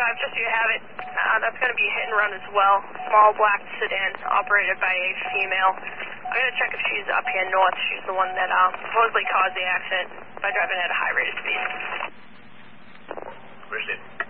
just so you have it, that's going to be a hit and run as well. Small black sedan operated by a female. I'm going to check if she's up here north. She's the one that supposedly caused the accident by driving at a high rate of speed. Where's it?